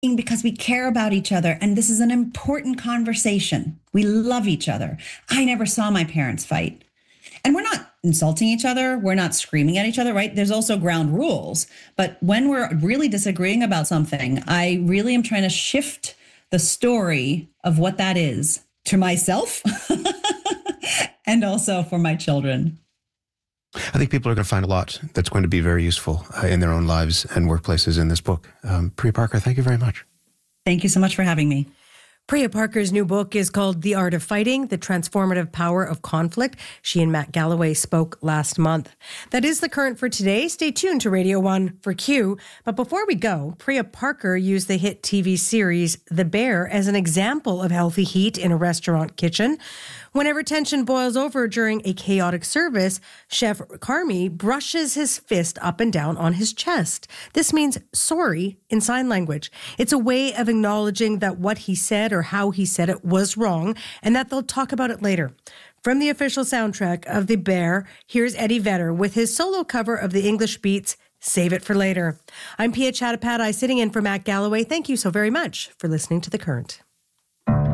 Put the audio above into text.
because we care about each other. And this is an important conversation. We love each other. I never saw my parents fight. And we're not insulting each other. We're not screaming at each other, right? There's also ground rules. But when we're really disagreeing about something, I really am trying to shift the story of what that is to myself and also for my children. I think people are going to find a lot that's going to be very useful in their own lives and workplaces in this book. Priya Parker, thank you very much. Thank you so much for having me. Priya Parker's new book is called The Art of Fighting, The Transformative Power of Conflict. She and Matt Galloway spoke last month. That is The Current for today. Stay tuned to Radio 1 for Q. But before we go, Priya Parker used the hit TV series The Bear as an example of healthy heat in a restaurant kitchen. Whenever tension boils over during a chaotic service, Chef Carmy brushes his fist up and down on his chest. This means sorry in sign language. It's a way of acknowledging that what he said or how he said it was wrong and that they'll talk about it later. From the official soundtrack of The Bear, here's Eddie Vedder with his solo cover of the English Beats, Save It for Later. I'm Pia Chattopadhyay sitting in for Matt Galloway. Thank you so very much for listening to The Current.